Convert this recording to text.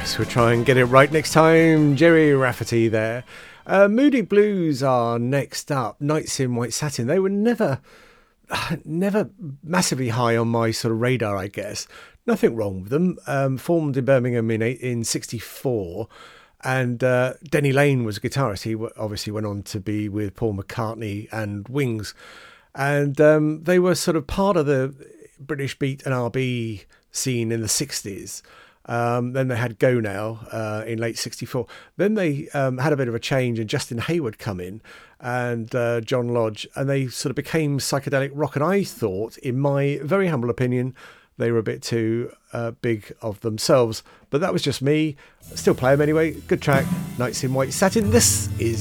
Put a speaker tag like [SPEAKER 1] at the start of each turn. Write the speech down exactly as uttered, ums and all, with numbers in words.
[SPEAKER 1] We'll try and get it right next time. Jerry Rafferty there. Uh, Moody Blues are next up. Nights in White Satin. They were never, never massively high on my sort of radar, I guess. Nothing wrong with them. Um, formed in Birmingham in in sixty-four. And uh, Denny Lane was a guitarist. He obviously went on to be with Paul McCartney and Wings. And um, they were sort of part of the British beat and R B scene in the sixties. Um, then they had Go Now uh, in late sixty-four. Then they um, had a bit of a change and Justin Hayward come in and uh, John Lodge, and they sort of became psychedelic rock. And I thought, in my very humble opinion, they were a bit too uh, big of themselves. But that was just me. Still play them anyway. Good track, Nights in White Satin. This is